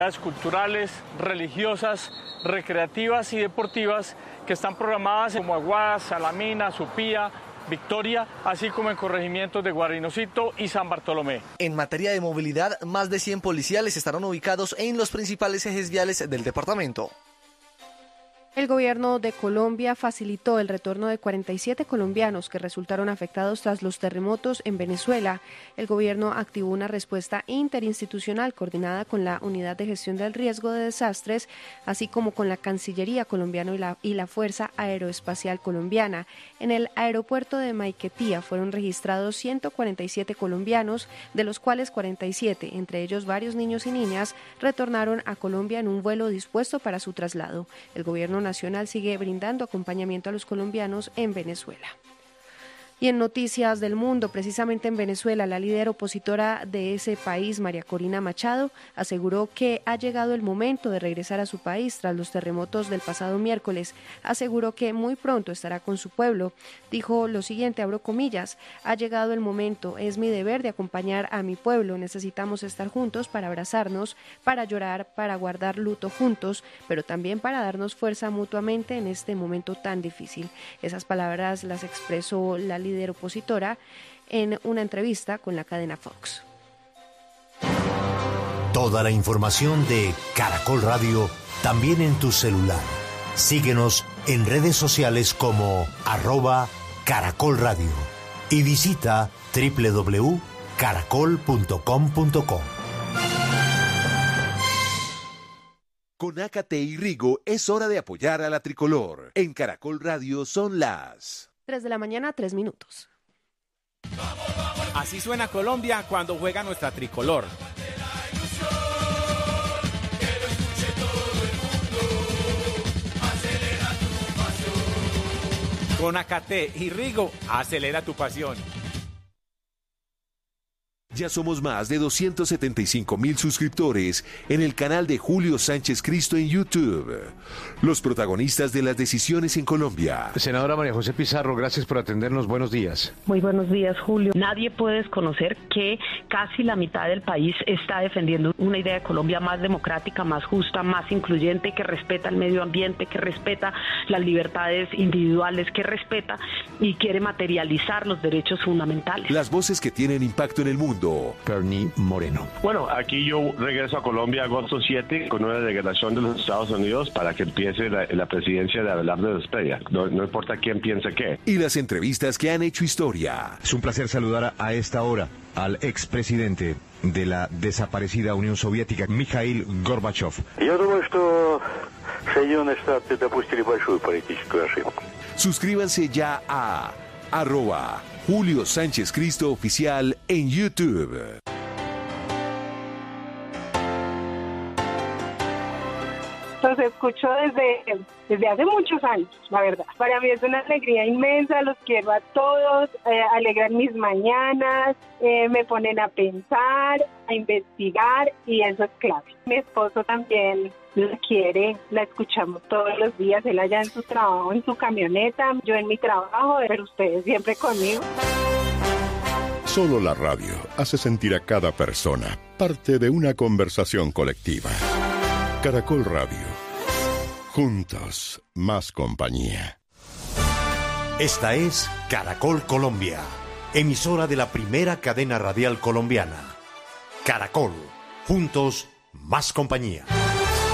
Culturales, religiosas, recreativas y deportivas que están programadas en Aguadas, Salamina, Supía, Victoria, así como en corregimientos de Guarinocito y San Bartolomé. En materia de movilidad, más de 100 policiales estarán ubicados en los principales ejes viales del departamento. El gobierno de Colombia facilitó el retorno de 47 colombianos que resultaron afectados tras los terremotos en Venezuela. El gobierno activó una respuesta interinstitucional coordinada con la Unidad de Gestión del Riesgo de Desastres, así como con la Cancillería colombiana y la Fuerza Aeroespacial Colombiana. En el aeropuerto de Maiquetía fueron registrados 147 colombianos, de los cuales 47, entre ellos varios niños y niñas, retornaron a Colombia en un vuelo dispuesto para su traslado. El gobierno nacional sigue brindando acompañamiento a los colombianos en Venezuela. Y en noticias del mundo, precisamente en Venezuela, la líder opositora de ese país, María Corina Machado, aseguró que ha llegado el momento de regresar a su país tras los terremotos del pasado miércoles. Aseguró que muy pronto estará con su pueblo. Dijo lo siguiente, abro comillas, ha llegado el momento, es mi deber de acompañar a mi pueblo. Necesitamos estar juntos para abrazarnos, para llorar, para guardar luto juntos, pero también para darnos fuerza mutuamente en este momento tan difícil. Esas palabras las expresó la líder opositora en una entrevista con la cadena Fox. Toda la información de Caracol Radio también en tu celular. Síguenos en redes sociales como @Caracol Radio y visita www.caracol.com.co. Con Ácate y Rigo es hora de apoyar a la tricolor. En Caracol Radio son las 3 de la mañana, 3 minutos. Así suena Colombia cuando juega nuestra tricolor. Con Ácate y Rigo, acelera tu pasión. Ya somos más de 275,000 suscriptores en el canal de Julio Sánchez Cristo en YouTube. Los protagonistas de las decisiones en Colombia. Senadora María José Pizarro, gracias por atendernos. Buenos días. Muy buenos días, Julio. Nadie puede desconocer que casi la mitad del país está defendiendo una idea de Colombia más democrática, más justa, más incluyente, que respeta el medio ambiente, que respeta las libertades individuales, que respeta y quiere materializar los derechos fundamentales. Las voces que tienen impacto en el mundo. Perny Moreno. Bueno, aquí yo regreso a Colombia agosto 7 con una delegación de los Estados Unidos para que empiece la presidencia de Abelardo Despedia. No importa quién piensa qué. Y las entrevistas que han hecho historia. Es un placer saludar a esta hora al expresidente de la desaparecida Unión Soviética, Mikhail Gorbachev. Suscríbanse ya a @Julio Sánchez Cristo Oficial en YouTube. Los escucho desde hace muchos años, la verdad. Para mí es una alegría inmensa, los quiero a todos, alegran mis mañanas, me ponen a pensar, a investigar y eso es clave. Mi esposo también la quiere, la escuchamos todos los días, él allá en su trabajo, en su camioneta, yo en mi trabajo, pero ustedes siempre conmigo. Solo la radio hace sentir a cada persona parte de una conversación colectiva. Caracol Radio. Juntos, más compañía. Esta es Caracol Colombia, emisora de la primera cadena radial colombiana. Caracol, juntos, más compañía.